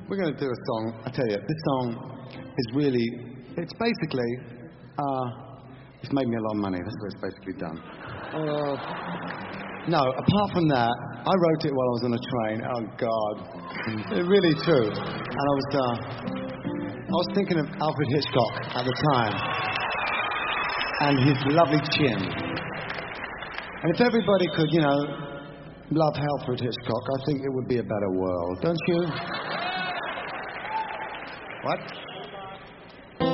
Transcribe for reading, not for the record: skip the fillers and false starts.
We're going to do a song. I tell you, this song is really, it's basically, it's made me a lot of money. That's what it's basically done. No, apart from that, I wrote it while I was on a train. Oh, God. It's really true. And I was thinking of Alfred Hitchcock at the time and his lovely chin. And if everybody could, you know, love Alfred Hitchcock, I think it would be a better world, don't you? What?